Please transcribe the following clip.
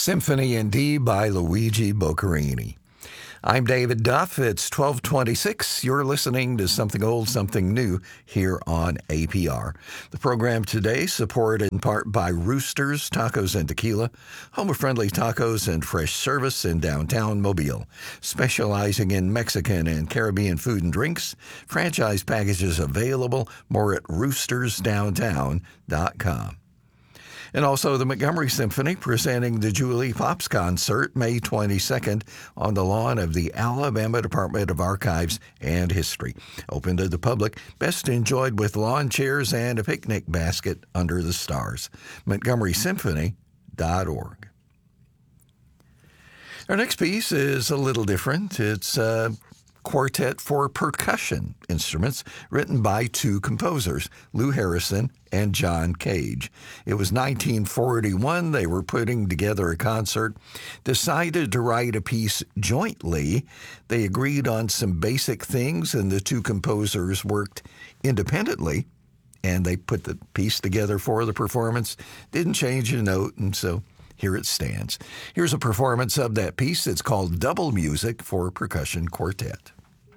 Symphony in D by Luigi Boccherini. I'm David Duff. It's 1226. You're listening to Something Old, Something New here on APR. The program today supported in part by Roosters Tacos and Tequila, home of friendly tacos and fresh service in downtown Mobile. Specializing in Mexican and Caribbean food and drinks, franchise packages available. More at roostersdowntown.com. And also the Montgomery Symphony presenting the Julie Pops Concert May 22nd on the lawn of the Alabama Department of Archives and History. Open to the public, best enjoyed with lawn chairs and a picnic basket under the stars. MontgomerySymphony.org. Our next piece is a little different. It's a quartet for percussion instruments written by two composers, Lou Harrison and John Cage. It was 1941. They were putting together a concert, decided to write a piece jointly. They agreed on some basic things, and the two composers worked independently, and they put the piece together for the performance. Didn't change a note, and so here it stands. Here's a performance of that piece. It's called Double Music for Percussion Quartet.